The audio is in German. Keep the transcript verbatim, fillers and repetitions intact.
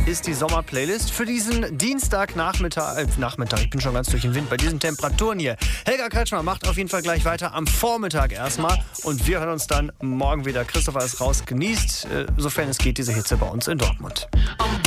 ist die Sommerplaylist für diesen Dienstagnachmittag. Äh, Nachmittag, ich bin schon ganz durch den Wind bei diesen Temperaturen hier. Helga Kretschmer macht auf jeden Fall gleich weiter am Vormittag erstmal. Und wir hören uns dann morgen wieder. Christopher ist raus, genießt, äh, sofern es geht, diese Hitze bei uns in Dortmund.